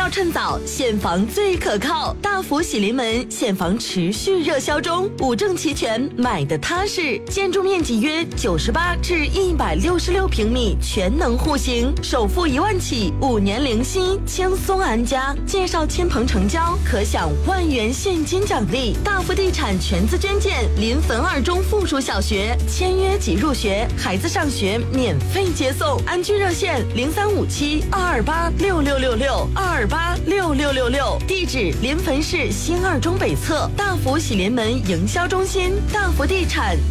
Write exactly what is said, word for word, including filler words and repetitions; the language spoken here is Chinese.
要趁早，现房最可靠。大福喜临门现房持续热销中，五证齐全，买的踏实。建筑面积约九十八至一百六十六平米，全能户型，首付一万起，五年零息，轻松安家。介绍亲朋成交，可享万元现金奖励。大福地产全资捐建临汾二中附属小学，签约即入学，孩子上学免费接送。安居热线零三五七二二八六六六六二二八六六六六，地址临汾市新二中北侧大福喜临门营销中心。大福地产。